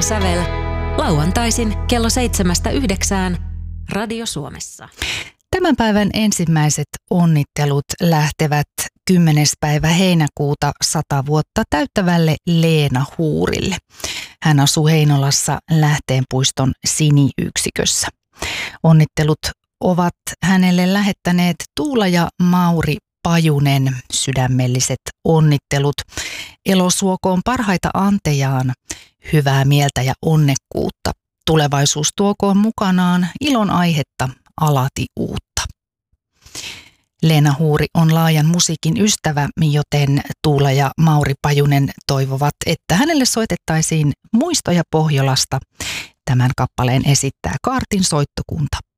Pohjoinen sävel. Lauantaisin kello 7-9 Radio Suomessa. Tämän päivän ensimmäiset onnittelut lähtevät 10. päivä heinäkuuta 100 vuotta täyttävälle Leena Huurille. Hän asuu Heinolassa Lähteenpuiston Sini-yksikössä. Onnittelut ovat hänelle lähettäneet Tuula ja Mauri Pajunen. Sydämelliset onnittelut. Elo suokoon parhaita antejaan, hyvää mieltä ja onnekkuutta. Tulevaisuus tuokoon mukanaan ilon aihetta, alati uutta. Leena Huuri on laajan musiikin ystävä, joten Tuula ja Mauri Pajunen toivovat, että hänelle soitettaisiin muistoja Pohjolasta. Tämän kappaleen esittää Kaartin soittokunta.